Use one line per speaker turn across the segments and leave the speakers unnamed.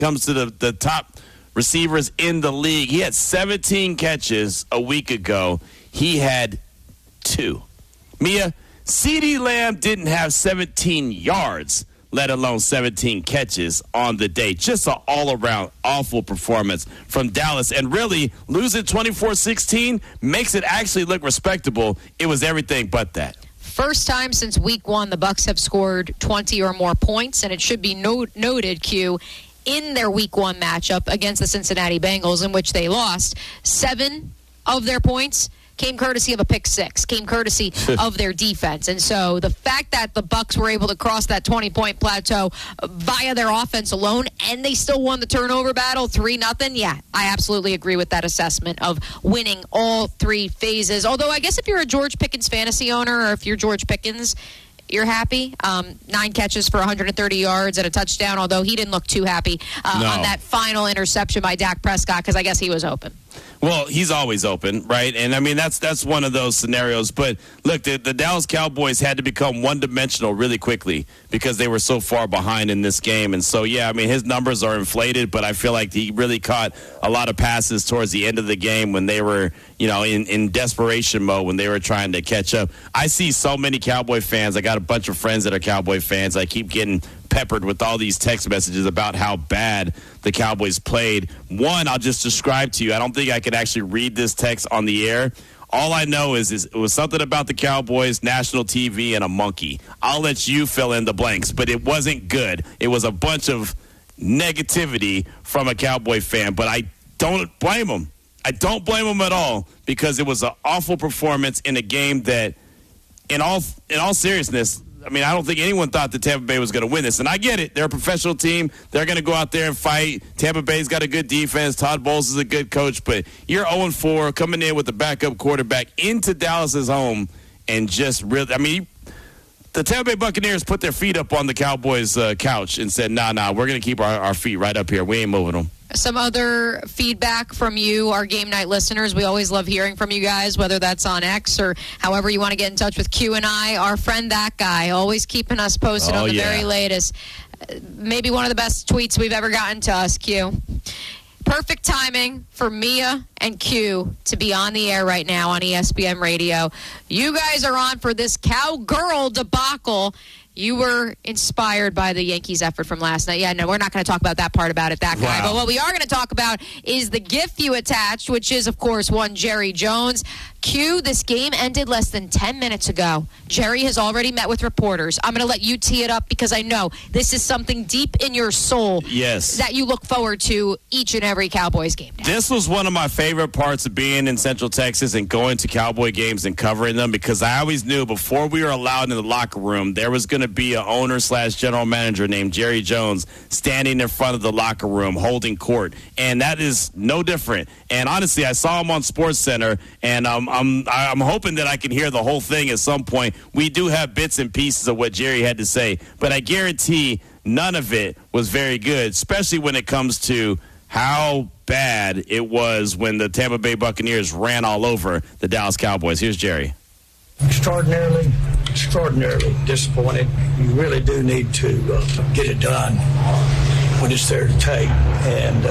comes to the top receivers in the league. He had 17 catches a week ago. He had 2. Mia, CeeDee Lamb didn't have 17 yards, let alone 17 catches on the day. Just an all-around awful performance from Dallas. And really, losing 24-16 makes it actually look respectable. It was everything but that.
First time since week 1 the Bucs have scored 20 or more points, and it should be noted, Q, in their week 1 matchup against the Cincinnati Bengals, in which they lost, 7 of their points came courtesy of a pick 6, came courtesy of their defense. And so the fact that the Bucs were able to cross that 20-point plateau via their offense alone, and they still won the turnover battle 3-0, yeah, I absolutely agree with that assessment of winning all 3 phases. Although I guess if you're a George Pickens fantasy owner, or if you're George Pickens, you're happy. 9 catches for 130 yards and a touchdown, although he didn't look too happy on that final interception by Dak Prescott, because I guess he was open.
Well, he's always open, right? And, I mean, that's one of those scenarios. But, look, the Dallas Cowboys had to become one-dimensional really quickly because they were so far behind in this game. And so, yeah, I mean, his numbers are inflated, but I feel like he really caught a lot of passes towards the end of the game when they were, in desperation mode, when they were trying to catch up. I see so many Cowboy fans. I got a bunch of friends that are Cowboy fans. I keep getting peppered with all these text messages about how bad the Cowboys played. One, I'll just describe to you. I don't think I could actually read this text on the air. All I know is it was something about the Cowboys, national TV, and a monkey. I'll let you fill in the blanks, but it wasn't good. It was a bunch of negativity from a Cowboy fan, but I don't blame him. I don't blame him at all, because it was an awful performance in a game that, in all seriousness, I mean, I don't think anyone thought that Tampa Bay was going to win this. And I get it. They're a professional team. They're going to go out there and fight. Tampa Bay's got a good defense. Todd Bowles is a good coach. But you're 0-4 coming in with the backup quarterback into Dallas's home and just really – I mean, the Tampa Bay Buccaneers put their feet up on the Cowboys' couch and said, nah, we're going to keep our feet right up here. We ain't moving them.
Some other feedback from you, our game night listeners. We always love hearing from you guys, whether that's on X or however you want to get in touch with Q and I. Our friend, that guy, always keeping us posted on the very latest. Maybe one of the best tweets we've ever gotten to us, Q. Perfect timing for Mia and Q to be on the air right now on ESPN Radio. You guys are on for this cowgirl debacle. You were inspired by the Yankees' effort from last night. Yeah, no, we're not going to talk about that part about it, that guy. Wow. But what we are going to talk about is the GIF you attached, which is, of course, one Jerry Jones. Q, this game ended less than 10 minutes ago. Jerry has already met with reporters. I'm going to let you tee it up because I know this is something deep in your soul that you look forward to each and every Cowboys game now.
This was one of my favorite parts of being in Central Texas and going to Cowboy games and covering them, because I always knew before we were allowed in the locker room, there was going to be an owner/general manager named Jerry Jones standing in front of the locker room holding court. And that is no different. And honestly, I saw him on SportsCenter, and I'm hoping that I can hear the whole thing at some point. We do have bits and pieces of what Jerry had to say, but I guarantee none of it was very good, especially when it comes to how bad it was when the Tampa Bay Buccaneers ran all over the Dallas Cowboys. Here's Jerry.
Extraordinarily disappointed. You really do need to get it done when it's there to take. And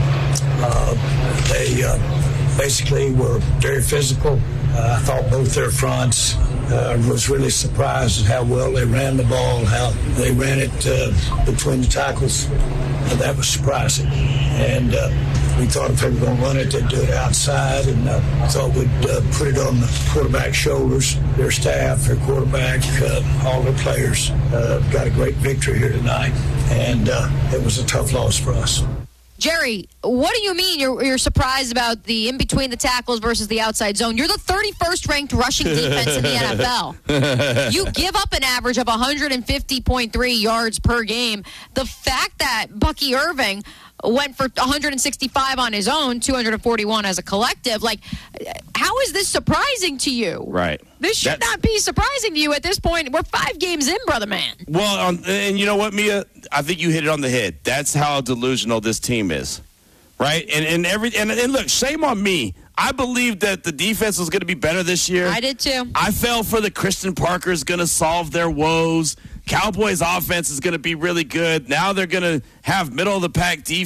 they basically were very physical. I thought both their fronts. Was really surprised at how well they ran the ball, how they ran it between the tackles. That was surprising. And we thought if they were going to run it, they'd do it outside. And thought we'd put it on the quarterback's shoulders. Their staff, their quarterback, all their players got a great victory here tonight. And it was a tough loss for us.
Jerry, what do you mean you're surprised about the in-between the tackles versus the outside zone? You're the 31st ranked rushing defense in the NFL. You give up an average of 150.3 yards per game. The fact that Bucky Irving went for 165 on his own, 241 as a collective. Like, how is this surprising to you?
Right.
This should not be surprising to you at this point. We're 5 games in, brother man.
Well, and you know what, Mia? I think you hit it on the head. That's how delusional this team is, right? And look, shame on me. I believed that the defense was going to be better this year.
I did too.
I fell for the Christian Parker's going to solve their woes. Cowboys offense is going to be really good. Now they're going to have middle of the pack defense.